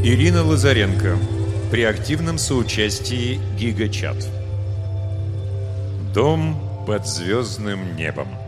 Ирина Лазаренко при активном соучастии Гигачат. Дом под звездным небом.